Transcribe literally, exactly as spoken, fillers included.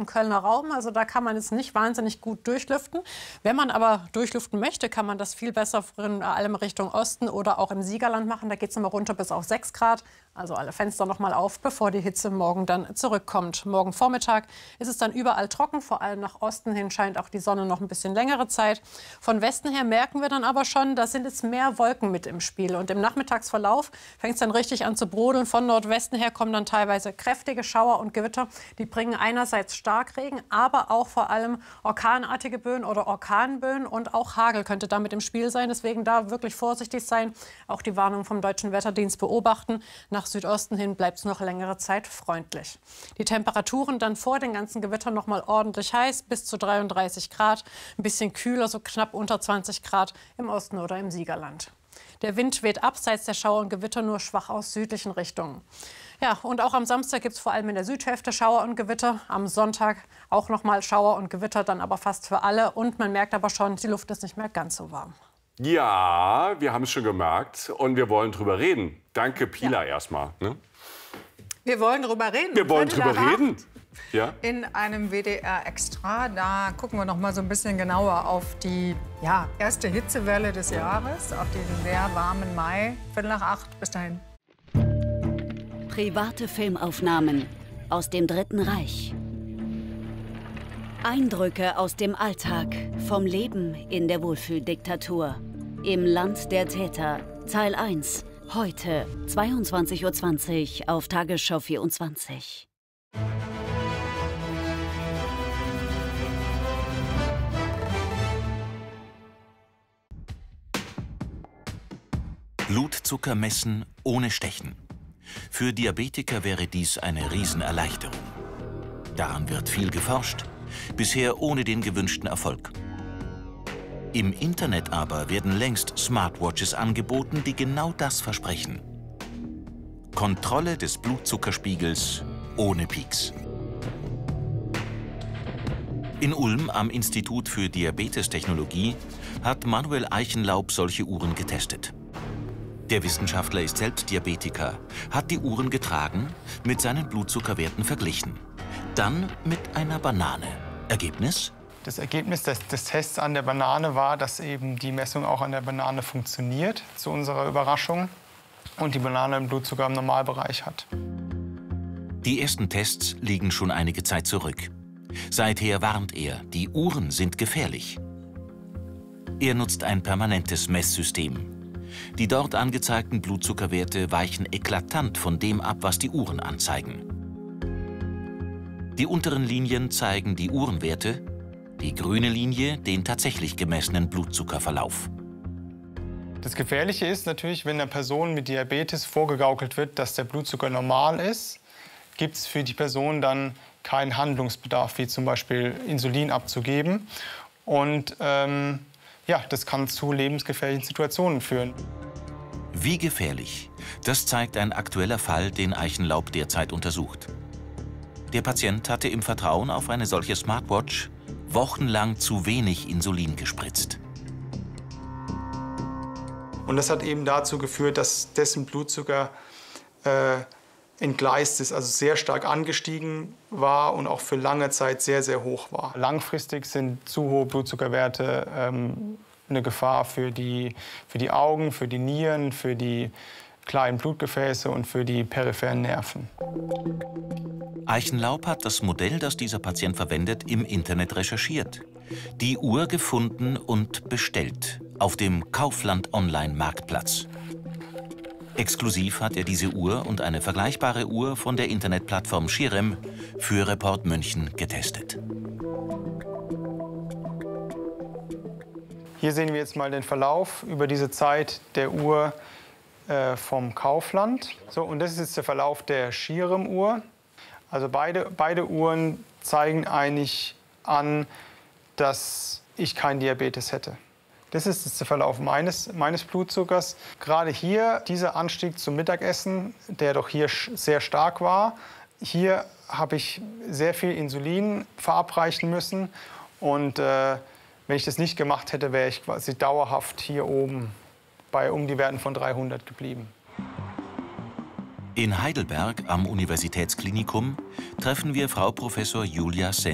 im Kölner Raum. Also da kann man es nicht wahnsinnig gut durchlüften. Wenn man aber durchlüften möchte, kann man das viel besser in allem Richtung Osten oder auch im Siegerland machen. Da geht es nochmal runter bis auf sechs Grad. Also alle Fenster noch mal auf, bevor die Hitze morgen dann zurückkommt. Morgen Vormittag ist es dann überall trocken. Vor allem nach Osten hin scheint auch die Sonne noch ein bisschen längere Zeit. Von Westen her merken wir dann aber schon, da sind jetzt mehr Wolken mit im Spiel. Und im Nachmittagsverlauf fängt es dann richtig an zu brodeln. Von Nordwesten her kommen dann teilweise kräftige Schauer und Gewitter. Die bringen einerseits Starkregen, aber auch vor allem orkanartige Böen oder Orkanböen. Und auch Hagel könnte damit im Spiel sein. Deswegen da wirklich vorsichtig sein. Auch die Warnung vom Deutschen Wetterdienst beobachten. Nach Südosten hin bleibt es noch längere Zeit freundlich. Die Temperaturen dann vor den ganzen Gewittern noch mal ordentlich heiß, bis zu dreiunddreißig Grad. Ein bisschen kühler, so knapp unter zwanzig Grad im Osten oder im Siegerland. Der Wind weht abseits der Schauer und Gewitter nur schwach aus südlichen Richtungen. Ja, und auch am Samstag gibt es vor allem in der Südhälfte Schauer und Gewitter. Am Sonntag auch noch mal Schauer und Gewitter, dann aber fast für alle. Und man merkt aber schon, die Luft ist nicht mehr ganz so warm. Ja, wir haben es schon gemerkt und wir wollen drüber reden. Danke, Pila, ja. erstmal. Ne? Wir wollen drüber reden. Wir wollen drüber reden. Ja? In einem W D R Extra, da gucken wir noch mal so ein bisschen genauer auf die ja, erste Hitzewelle des Jahres, auf diesen sehr warmen Mai. Viertel nach acht, bis dahin. Private Filmaufnahmen aus dem Dritten Reich. Eindrücke aus dem Alltag, vom Leben in der Wohlfühldiktatur. Im Land der Täter, Teil eins. Heute, zweiundzwanzig Uhr zwanzig auf Tagesschau vierundzwanzig. Blutzucker messen ohne Stechen. Für Diabetiker wäre dies eine Riesenerleichterung. Daran wird viel geforscht, bisher ohne den gewünschten Erfolg. Im Internet aber werden längst Smartwatches angeboten, die genau das versprechen. Kontrolle des Blutzuckerspiegels ohne Peaks. In Ulm am Institut für Diabetestechnologie hat Manuel Eichenlaub solche Uhren getestet. Der Wissenschaftler ist selbst Diabetiker, hat die Uhren getragen, mit seinen Blutzuckerwerten verglichen. Dann mit einer Banane. Ergebnis? Das Ergebnis des, des Tests an der Banane war, dass eben die Messung auch an der Banane funktioniert, zu unserer Überraschung, und die Banane einen Blutzucker im Normalbereich hat. Die ersten Tests liegen schon einige Zeit zurück. Seither warnt er, die Uhren sind gefährlich. Er nutzt ein permanentes Messsystem. Die dort angezeigten Blutzuckerwerte weichen eklatant von dem ab, was die Uhren anzeigen. Die unteren Linien zeigen die Uhrenwerte, die grüne Linie den tatsächlich gemessenen Blutzuckerverlauf. Das Gefährliche ist natürlich, wenn einer Person mit Diabetes vorgegaukelt wird, dass der Blutzucker normal ist, gibt es für die Person dann keinen Handlungsbedarf, wie zum Beispiel Insulin abzugeben. Und ähm, ja, das kann zu lebensgefährlichen Situationen führen. Wie gefährlich? Das zeigt ein aktueller Fall, den Eichenlaub derzeit untersucht. Der Patient hatte im Vertrauen auf eine solche Smartwatch wochenlang zu wenig Insulin gespritzt. Und das hat eben dazu geführt, dass dessen Blutzucker äh, entgleist ist, also sehr stark angestiegen war und auch für lange Zeit sehr, sehr hoch war. Langfristig sind zu hohe Blutzuckerwerte ähm, eine Gefahr für die, für die Augen, für die Nieren, für die kleinen Blutgefäße und für die peripheren Nerven. Eichenlaub hat das Modell, das dieser Patient verwendet, im Internet recherchiert. Die Uhr gefunden und bestellt auf dem Kaufland-Online-Marktplatz. Exklusiv hat er diese Uhr und eine vergleichbare Uhr von der Internetplattform Schirem für Report München getestet. Hier sehen wir jetzt mal den Verlauf über diese Zeit der Uhr äh, vom Kaufland. So, und das ist jetzt der Verlauf der Schirem-Uhr. Also beide, beide Uhren zeigen eigentlich an, dass ich keinen Diabetes hätte. Das ist jetzt der Verlauf meines, meines Blutzuckers. Gerade hier dieser Anstieg zum Mittagessen, der doch hier sehr stark war. Hier habe ich sehr viel Insulin verabreichen müssen. Und äh, wenn ich das nicht gemacht hätte, wäre ich quasi dauerhaft hier oben bei um die Werten von dreihundert geblieben. In Heidelberg am Universitätsklinikum treffen wir Frau Professor Julia Sen.